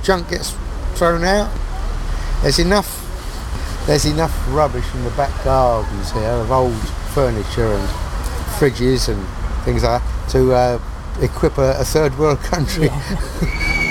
junk gets thrown out. There's enough rubbish in the back gardens here of old furniture and fridges and things like that to equip a third world country. Yeah.